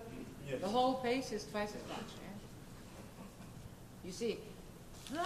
Yes. The whole face is twice as much. Yeah? You see,